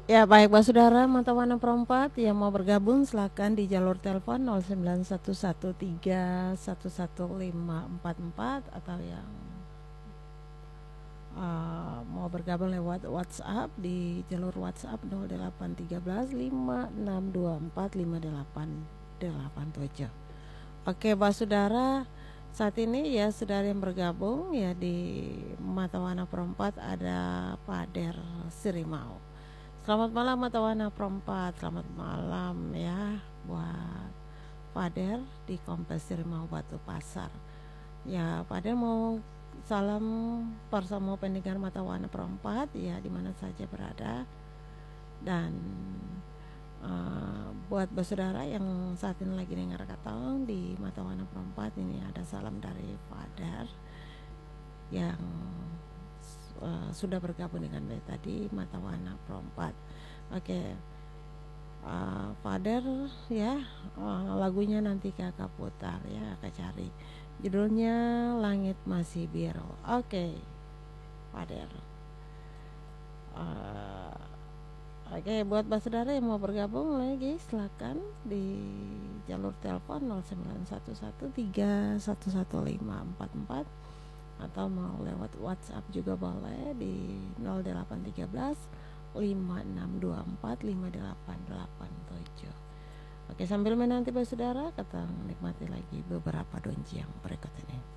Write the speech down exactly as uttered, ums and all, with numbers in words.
Ya baik Pak Saudara, mata warna perempat yang mau bergabung silakan di jalur telepon nol sembilan satu satu tiga satu satu lima empat empat atau yang uh, mau bergabung lewat WhatsApp di jalur WhatsApp nol delapan satu tiga lima enam dua empat lima delapan delapan tujuh. Oke Pak Saudara, saat ini ya saudara yang bergabung ya di mata warna perempat ada Pader Sirimau. Selamat malam mata warna perempat, selamat malam ya buat Pader di Kompleks Sirimau Batu Pasar. Ya Pader mau salam bersama pendengar mata warna perempat ya di mana saja berada. Dan uh, buat saudara yang saat ini lagi dengar kata di mata warna perempat, ini ada salam dari Pader yang uh, sudah bergabung dengan saya tadi mata warna perempat. Oke, okay. uh, Pader ya, uh, lagunya nanti kakak putar ya, kakak cari judulnya Langit Masih Biru. Oke, okay. Pader. Uh, Oke, okay, buat saudara yang mau bergabung lagi silakan di jalur telepon nol sembilan satu satu tiga satu satu lima empat empat atau mau lewat WhatsApp juga boleh di nol delapan tiga lima enam dua empat lima delapan delapan tujuh. Oke, sambil menanti saudara, kita nikmati lagi beberapa donji yang berikut ini.